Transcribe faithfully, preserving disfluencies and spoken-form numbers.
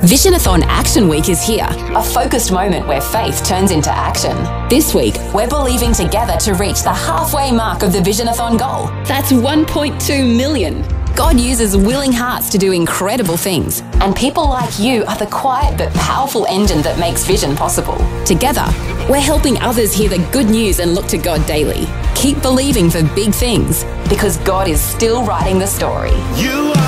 Visionathon Action Week is here, a focused moment where faith turns into action. This week, we're believing together to reach the halfway mark of the Visionathon goal. That's one point two million. God uses willing hearts to do incredible things, and people like you are the quiet but powerful engine that makes vision possible. Together, we're helping others hear the good news and look to God daily. Keep believing for big things, because God is still writing the story. You